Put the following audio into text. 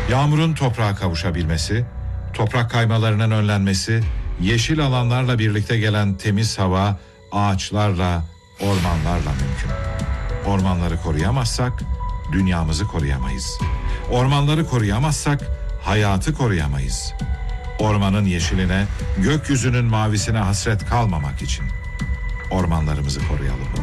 Yağmurun toprağa kavuşabilmesi, toprak kaymalarının önlenmesi, yeşil alanlarla birlikte gelen temiz hava, ağaçlarla, ormanlarla mümkün. Ormanları koruyamazsak dünyamızı koruyamayız. Ormanları koruyamazsak hayatı koruyamayız. Ormanın yeşiline, gökyüzünün mavisine hasret kalmamak için ormanlarımızı koruyalım.